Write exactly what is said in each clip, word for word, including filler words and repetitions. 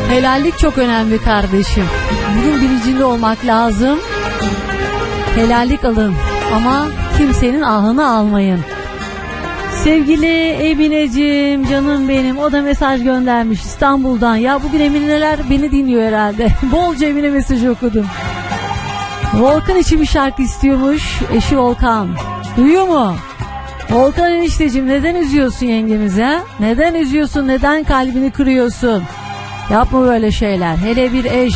Helallik çok önemli kardeşim. Bunun bilincinde olmak lazım. Helallik alın ama kimsenin ahını almayın. Sevgili Emineciğim, canım benim, o da mesaj göndermiş İstanbul'dan. Ya bugün Emineler beni dinliyor herhalde. Bolca Emine mesajı okudum. Volkan için bir şarkı istiyormuş eşi Volkan. Duyuyor mu? Volkan enişteciğim, neden üzüyorsun yengemize? Neden üzüyorsun? Neden kalbini kırıyorsun? Yapma böyle şeyler. Hele bir eş.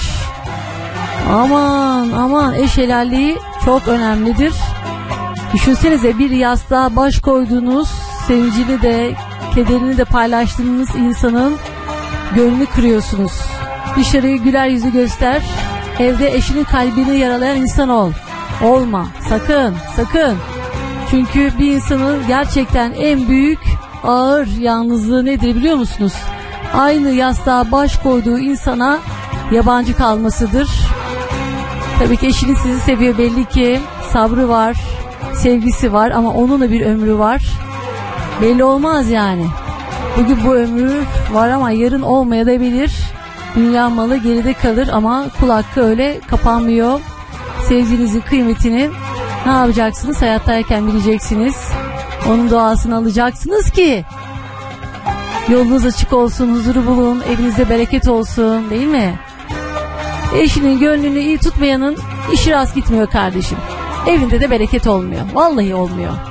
Aman aman, eş helalliği çok önemlidir. Düşünsenize, bir yastığa baş koyduğunuz, sevincini de kederini de paylaştığınız insanın gönlünü kırıyorsunuz. Dışarıyı güler yüzü göster. Evde eşinin kalbini yaralayan insan ol. Olma. Sakın, sakın. Çünkü bir insanın gerçekten en büyük ağır yalnızlığı nedir biliyor musunuz? Aynı yastığa baş koyduğu insana yabancı kalmasıdır. Tabii ki eşiniz sizi seviyor, belli ki sabrı var, sevgisi var ama onun da bir ömrü var. Belli olmaz yani. Bugün bu ömrü var ama yarın olmayabilir. Dünya malı geride kalır ama kul hakkı öyle kapanmıyor. Sevginizin kıymetini ne yapacaksınız? Hayattayken bileceksiniz. Onun duasını alacaksınız ki yolunuz açık olsun, huzuru bulun, evinizde bereket olsun, değil mi? Eşinin gönlünü iyi tutmayanın işi rast gitmiyor kardeşim. Evinde de bereket olmuyor. Vallahi olmuyor.